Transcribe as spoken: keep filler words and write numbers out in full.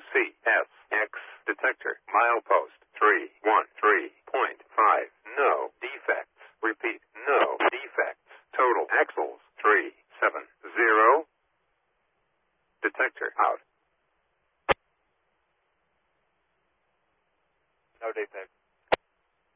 C S X detector. Milepost three one three point five. No defects. Repeat, no defects. Total axles three seven zero. Detector out. No defects.